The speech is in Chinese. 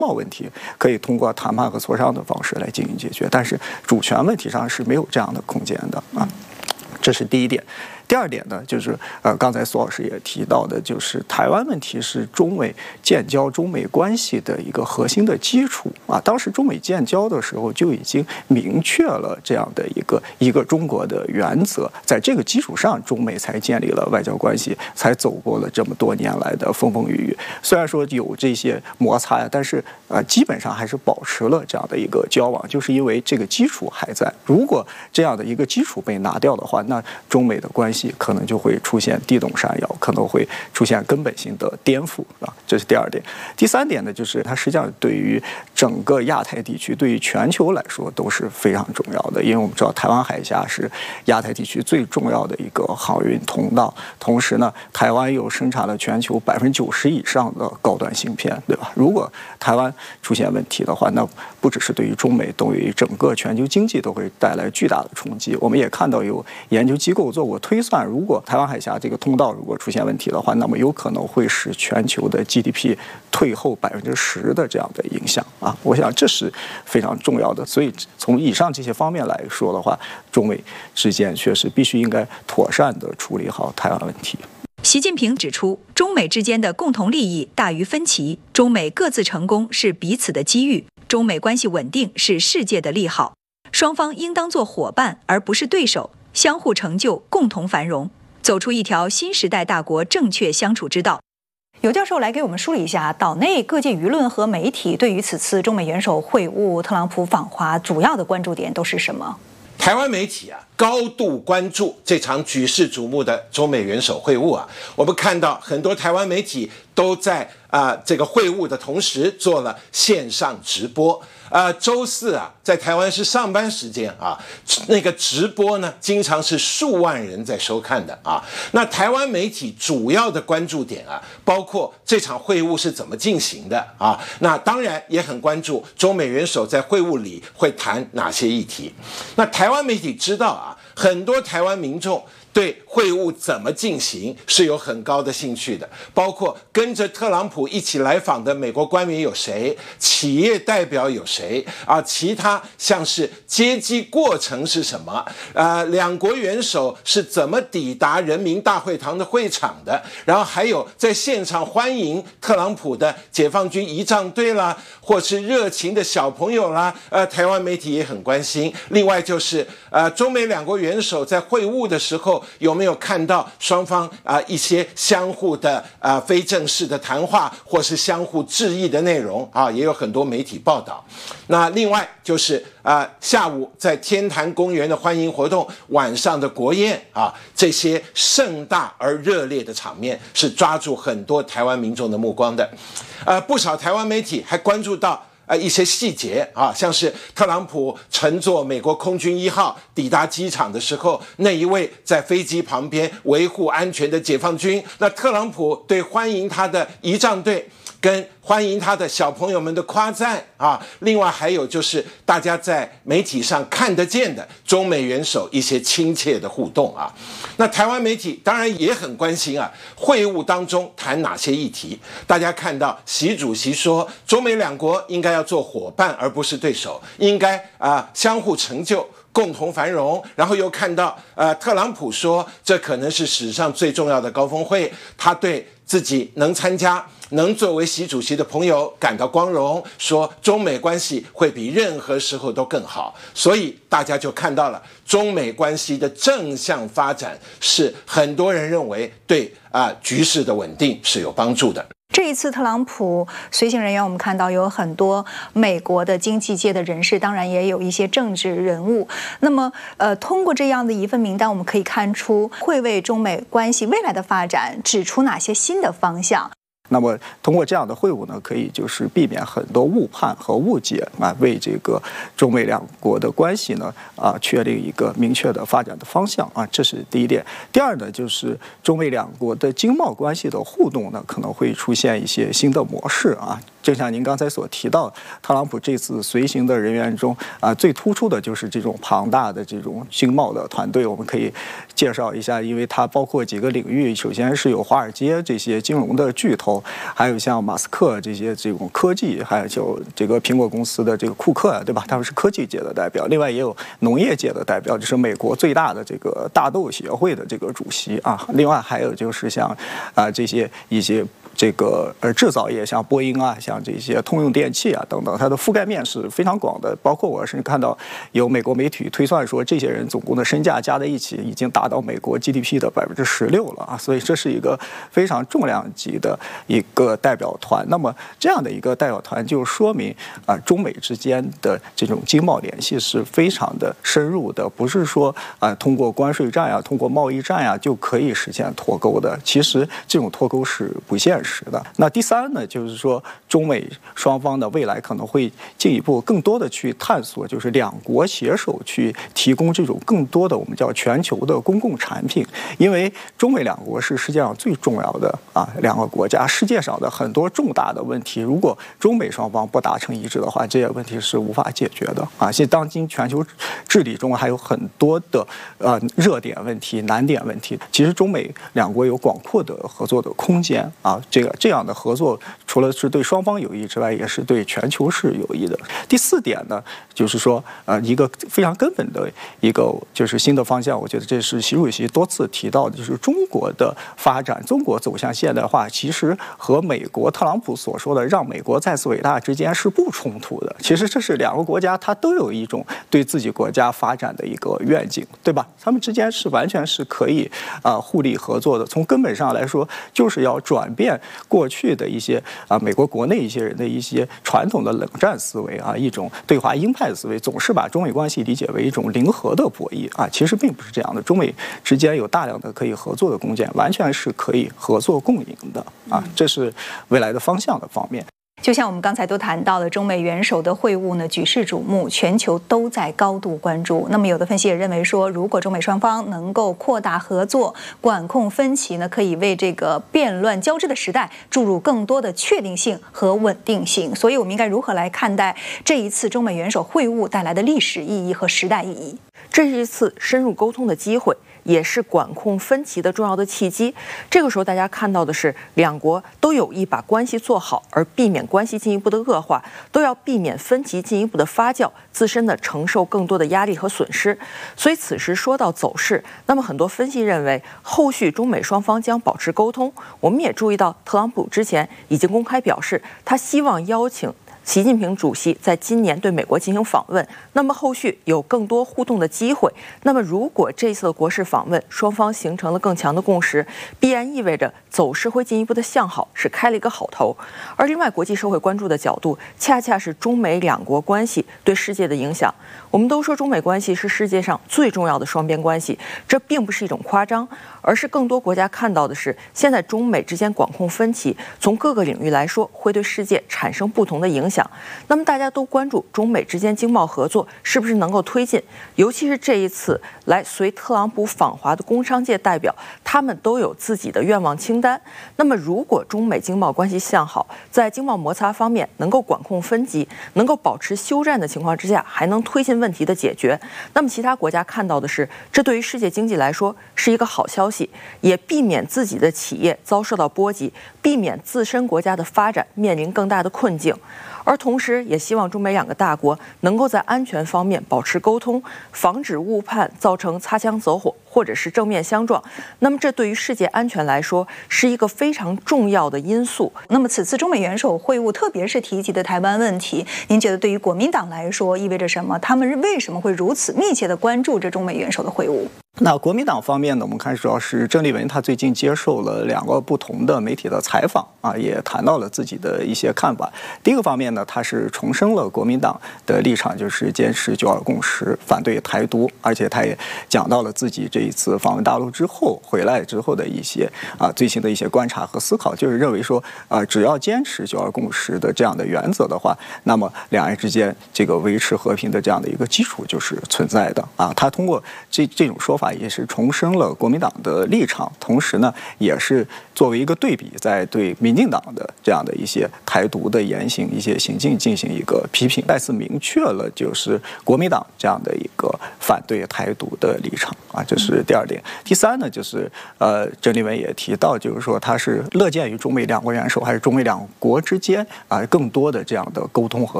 贸问题可以通过谈判和磋商的方式来进行解决，但是主权问题上是没有这样的空间的啊，这是第一点。第二点呢，就是刚才苏老师也提到的，就是台湾问题是中美建交、中美关系的一个核心的基础啊。当时中美建交的时候就已经明确了这样的一个中国的原则，在这个基础上，中美才建立了外交关系，才走过了这么多年来的风风雨雨。虽然说有这些摩擦呀，但是基本上还是保持了这样的一个交往，就是因为这个基础还在。如果这样的一个基础被拿掉的话，那中美的关系可能就会出现地动山摇，可能会出现根本性的颠覆啊，这是第二点。第三点呢，就是它实际上对于整个亚太地区，对于全球来说都是非常重要的，因为我们知道台湾海峡是亚太地区最重要的一个航运通道，同时呢，台湾又生产了全球90%以上的高端芯片，对吧？如果台湾出现问题的话，那不只是对于中美，对于整个全球经济都会带来巨大的冲击。我们也看到有研究机构做过推算，如果台湾海峡这个通道如果出现问题的话，那么有可能会使全球的 GDP 退后10%的这样的影响啊！我想这是非常重要的。所以从以上这些方面来说的话，中美之间确实必须应该妥善地处理好台湾问题。 习近平指出，中美之间的共同利益大于分歧，中美各自成功是彼此的机遇，中美关系稳定是世界的利好，双方应当做伙伴而不是对手，相互成就，共同繁荣，走出一条新时代大国正确相处之道。尤教授来给我们梳理一下岛内各界舆论和媒体对于此次中美元首会晤、特朗普访华主要的关注点都是什么？ 台湾媒体高度关注这场举世瞩目的中美元首会晤我们看到很多台湾媒体都在这个会晤的同时做了线上直播。周四在台湾是上班时间那个直播呢，经常是数万人在收看的那台湾媒体主要的关注点包括这场会晤是怎么进行的那当然也很关注中美元首在会晤里会谈哪些议题。那台湾媒体知道很多台湾民众对会晤怎么进行是有很高的兴趣的，包括跟着特朗普一起来访的美国官员有谁，企业代表有谁其他像是接机过程是什么两国元首是怎么抵达人民大会堂的会场的，然后还有在现场欢迎特朗普的解放军仪仗队啦，或是热情的小朋友啦台湾媒体也很关心。另外就是中美两国元首在会晤的时候有没有看到双方一些相互的非正式的谈话，或是相互致意的内容也有很多媒体报道。那另外就是下午在天坛公园的欢迎活动，晚上的国宴这些盛大而热烈的场面是抓住很多台湾民众的目光的。不少台湾媒体还关注到一些细节像是特朗普乘坐美国空军1号抵达机场的时候，那一位在飞机旁边维护安全的解放军，那特朗普对欢迎他的仪仗队跟欢迎他的小朋友们的夸赞另外还有就是大家在媒体上看得见的中美元首一些亲切的互动那台湾媒体当然也很关心会晤当中谈哪些议题。大家看到习主席说中美两国应该要做伙伴而不是对手，应该相互成就，共同繁荣。然后又看到特朗普说这可能是史上最重要的高峰会，他对自己能参加，能作为习主席的朋友感到光荣，说中美关系会比任何时候都更好。所以大家就看到了中美关系的正向发展，是很多人认为对局势的稳定是有帮助的。 这一次特朗普随行人员，我们看到有很多美国的经济界的人士，当然也有一些政治人物。那么通过这样的一份名单，我们可以看出会为中美关系未来的发展指出哪些新的方向。 那么通过这样的会晤呢，可以就是避免很多误判和误解为这个中美两国的关系呢确立一个明确的发展的方向这是第一点。第二呢，就是中美两国的经贸关系的互动呢，可能会出现一些新的模式正像您刚才所提到，特朗普这次随行的人员中最突出的就是这种庞大的这种经贸的团队。我们可以介绍一下，因为它包括几个领域，首先是有华尔街这些金融的巨头， 候，还有像马斯克这种科技，还有就这个苹果公司的这个库克，对吧？他们是科技界的代表，另外也有农业界的代表，就是美国最大的这个大豆协会的这个主席啊。另外还有就是像这些一些这个制造业，像波音啊，像这些通用电器啊等等，它的覆盖面是非常广的。包括我甚至看到有美国媒体推算说，这些人总共的身价加在一起已经达到美国 GDP 的16%了啊！所以这是一个非常重量级的一个代表团。那么这样的一个代表团，就说明中美之间的这种经贸联系是非常的深入的，不是说通过关税战呀、通过贸易战呀就可以实现脱钩的。其实这种脱钩是不现实的。那第三呢，就是说中美双方的未来可能会进一步更多的去探索，就是两国携手去提供这种更多的我们叫全球的公共产品。因为中美两国是世界上最重要的两个国家，世界上的很多重大的问题，如果中美双方不达成一致的话，这些问题是无法解决的啊。现当今全球治理中还有很多的热点问题、难点问题，其实中美两国有广阔的合作的空间啊。这样的合作，除了是对双方有益之外，也是对全球是有益的。第四点呢，就是说一个非常根本的一个就是新的方向，我觉得这是习主席多次提到的，就是中国的发展，中国走向现代化，其实和美国特朗普所说的让美国再次伟大之间是不冲突的。其实这是两个国家它都有一种对自己国家发展的一个愿景，对吧？他们之间是完全是可以互利合作的。从根本上来说，就是要转变过去的一些美国国内一些人的一些传统的冷战思维一种对华鹰派的思维，总是把中美关系理解为一种零和的博弈其实并不是这样的。中美之间有大量的可以合作的空间，完全是可以合作共赢的这是未来的方向的方面。 就像我们刚才都谈到了，中美元首的会晤呢举世瞩目，全球都在高度关注。那么有的分析也认为说，如果中美双方能够扩大合作、管控分歧呢，可以为这个变乱交织的时代注入更多的确定性和稳定性。所以我们应该如何来看待这一次中美元首会晤带来的历史意义和时代意义？ 这是一次深入沟通的机会，也是管控分歧的重要的契机。这个时候大家看到的是，两国都有意把关系做好，而避免关系进一步的恶化，都要避免分歧进一步的发酵，自身的承受更多的压力和损失。所以此时说到走势，那么很多分析认为，后续中美双方将保持沟通。我们也注意到，特朗普之前已经公开表示，他希望邀请习近平主席在今年对美国进行访问，那么后续有更多互动的机会。那么如果这次的国事访问双方形成了更强的共识，必然意味着走势会进一步的向好，是开了一个好头。而另外国际社会关注的角度，恰恰是中美两国关系对世界的影响。我们都说中美关系是世界上最重要的双边关系，这并不是一种夸张，而是更多国家看到的是，现在中美之间管控分歧，从各个领域来说会对世界产生不同的影响。那么大家都关注中美之间经贸合作是不是能够推进，尤其是这一次来随特朗普访华的工商界代表，他们都有自己的愿望清单。那么如果中美经贸关系向好，在经贸摩擦方面能够管控分歧，能够保持休战的情况之下，还能推进问题的解决，那么其他国家看到的是，这对于世界经济来说是一个好消息，也避免自己的企业遭受到波及，避免自身国家的发展面临更大的困境。而同时也希望中美两个大国能够在安全方面保持沟通，防止误判造成擦枪走火或者是正面相撞。那么这对于世界安全来说是一个非常重要的因素。 那么此次中美元首会晤，特别是提及的台湾问题，您觉得对于国民党来说意味着什么？他们为什么会如此密切地关注这中美元首的会晤？ 那国民党方面呢，我们看主要是郑丽文，他最近接受了2个不同的媒体的采访也谈到了自己的一些看法。第一个方面呢，他是重申了国民党的立场，就是坚持9·2共识，反对台独，而且他也讲到了自己这一次访问大陆之后回来之后的一些最新的一些观察和思考，就是认为说只要坚持9·2共识的这样的原则的话，那么两岸之间这个维持和平的这样的一个基础就是存在的他通过这种说法话，也是重申了国民党的立场，同时呢，也是作为一个对比，在对民进党的这样的一些台独的言行、一些行径进行一个批评，再次明确了就是国民党这样的一个反对台独的立场啊，这是第二点。第三呢，就是郑立文也提到，就是说他是乐见于中美两国元首还是中美两国之间啊更多的这样的沟通和